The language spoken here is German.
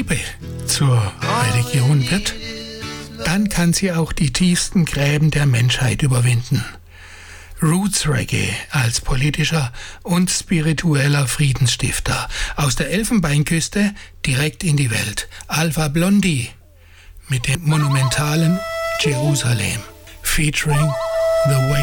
Liebe zur Religion wird, dann kann sie auch die tiefsten Gräben der Menschheit überwinden. Roots Reggae als politischer und spiritueller Friedensstifter. Aus der Elfenbeinküste direkt in die Welt. Alpha Blondy mit dem monumentalen Jerusalem featuring The Way